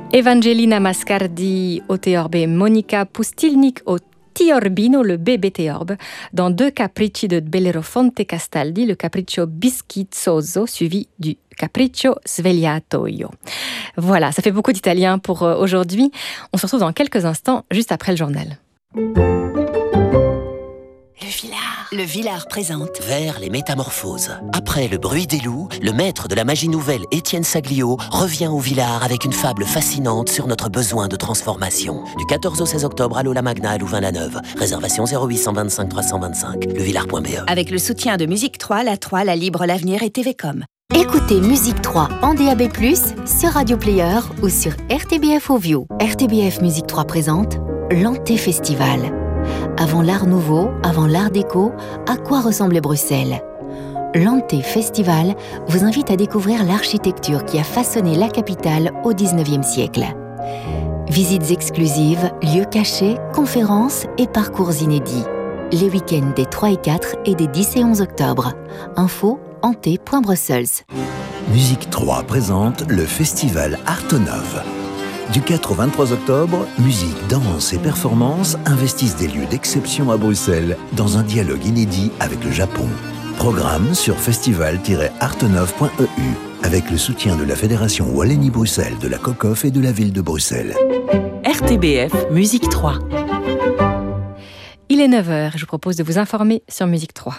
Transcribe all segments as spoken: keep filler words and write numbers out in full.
Evangelina Mascardi au théorbe et Monica Pustilnik au Tiorbino, le bébé théorbe, dans deux capricci de Bellerofonte Castaldi, le capriccio Bischizoso suivi du capriccio Svegliatoio. Voilà, ça fait beaucoup d'italien pour aujourd'hui. On se retrouve dans quelques instants, juste après le journal. Le Villard. Le Villard présente Vers les métamorphoses. Après le bruit des loups, le maître de la magie nouvelle, Étienne Saglio, revient au Villard avec une fable fascinante sur notre besoin de transformation. Du quatorze au seize octobre à l'Aula Magna à Louvain-la-Neuve. Réservation zéro huit cent vingt-cinq trois cent vingt-cinq. levillard point b e. Avec le soutien de Musique trois, La trois, La Libre, l'Avenir et T V Com. Écoutez Musique trois en D A B plus, sur Radio Player ou sur R T B F Ovio. R T B F Musique trois présente l'Anté Festival. Avant l'art nouveau, avant l'art déco, à quoi ressemblait Bruxelles ? L'Anté Festival vous invite à découvrir l'architecture qui a façonné la capitale au dix-neuvième siècle. Visites exclusives, lieux cachés, conférences et parcours inédits. Les week-ends des trois et quatre et des dix et onze octobre. Info anté point brussels. Musique trois présente le festival Artonov. Du quatre au vingt-trois octobre, musique, danse et performance investissent des lieux d'exception à Bruxelles dans un dialogue inédit avec le Japon. Programme sur festival tiret artonov point e u avec le soutien de la Fédération Wallonie-Bruxelles, de la COCOF et de la ville de Bruxelles. R T B F Musique trois. Il est neuf heures, je vous propose de vous informer sur Musique trois.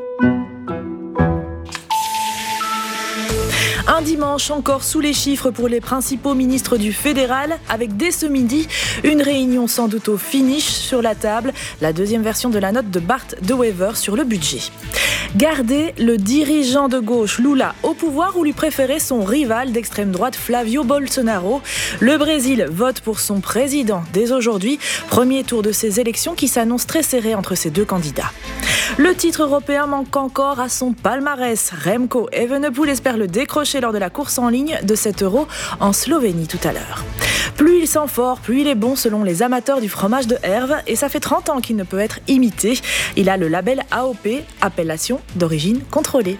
Un dimanche encore sous les chiffres pour les principaux ministres du fédéral, avec dès ce midi une réunion sans doute au finish sur la table, la deuxième version de la note de Bart De Wever sur le budget. Garder le dirigeant de gauche Lula au pouvoir ou lui préférer son rival d'extrême droite Flavio Bolsonaro. Le Brésil vote pour son président dès aujourd'hui, premier tour de ces élections qui s'annonce très serré entre ces deux candidats. Le titre européen manque encore à son palmarès. Remco Evenepoel espère le décrocher lors de la course en ligne de cet Euro en Slovénie tout à l'heure. Plus il sent fort, plus il est bon selon les amateurs du fromage de Herve et ça fait trente ans qu'il ne peut être imité. Il a le label A O P, appellation d'origine contrôlée.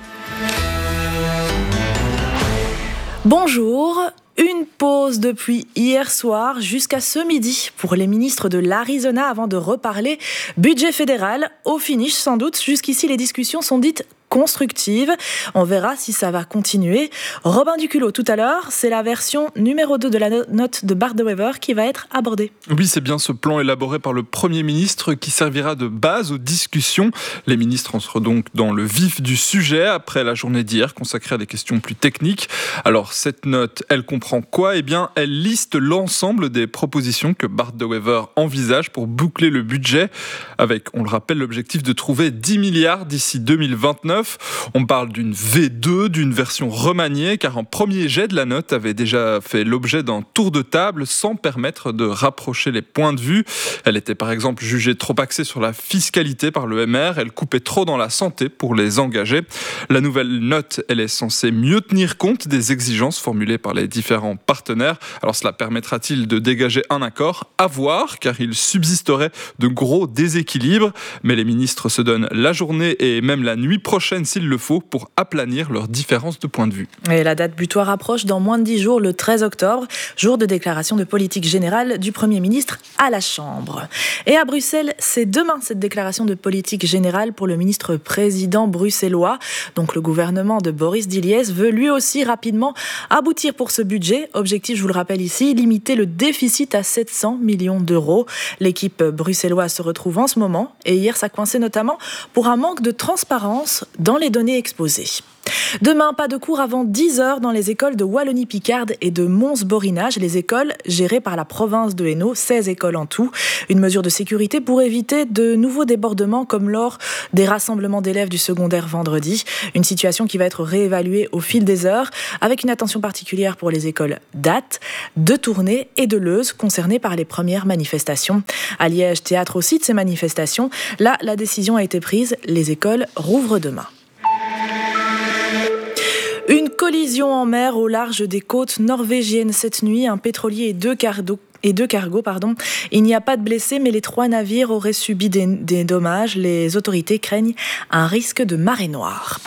Bonjour. Une pause depuis hier soir jusqu'à ce midi pour les ministres de l'Arizona avant de reparler budget fédéral. Au finish sans doute, jusqu'ici les discussions sont dites constructive. On verra si ça va continuer. Robin Duculot, tout à l'heure, c'est la version numéro deux de la note de Bart De Wever qui va être abordée. Oui, c'est bien ce plan élaboré par le Premier ministre qui servira de base aux discussions. Les ministres entrent donc dans le vif du sujet après la journée d'hier consacrée à des questions plus techniques. Alors, cette note, elle comprend quoi ? Eh bien, elle liste l'ensemble des propositions que Bart De Wever envisage pour boucler le budget avec, on le rappelle, l'objectif de trouver dix milliards d'ici deux mille vingt-neuf. On parle d'une V deux, d'une version remaniée, car un premier jet de la note avait déjà fait l'objet d'un tour de table sans permettre de rapprocher les points de vue. Elle était par exemple jugée trop axée sur la fiscalité par le M R, elle coupait trop dans la santé pour les engagés. La nouvelle note, elle est censée mieux tenir compte des exigences formulées par les différents partenaires. Alors cela permettra-t-il de dégager un accord ? À voir, car il subsisterait de gros déséquilibres. Mais les ministres se donnent la journée et même la nuit prochaine s'il le faut pour aplanir leurs différences de point de vue. Et la date butoir approche dans moins de dix jours, le treize octobre, jour de déclaration de politique générale du Premier ministre à la Chambre. Et à Bruxelles, c'est demain cette déclaration de politique générale pour le ministre président bruxellois. Donc le gouvernement de Boris Diliès veut lui aussi rapidement aboutir pour ce budget. Objectif, je vous le rappelle ici, limiter le déficit à sept cents millions d'euros. L'équipe bruxelloise se retrouve en ce moment et hier ça coinçait notamment pour un manque de transparence dans les données exposées. Demain, pas de cours avant dix heures dans les écoles de Wallonie-Picarde et de Mons-Borinage, les écoles gérées par la province de Hainaut, seize écoles en tout. Une mesure de sécurité pour éviter de nouveaux débordements comme lors des rassemblements d'élèves du secondaire vendredi. Une situation qui va être réévaluée au fil des heures, avec une attention particulière pour les écoles d'Ath, de Tournai et de Leuze, concernées par les premières manifestations. À Liège, théâtre aussi de ces manifestations. Là, la décision a été prise, les écoles rouvrent demain. Une collision en mer au large des côtes norvégiennes cette nuit. Un pétrolier et deux cargos, et deux cargos pardon. Il n'y a pas de blessés, mais les trois navires auraient subi des, des dommages. Les autorités craignent un risque de marée noire.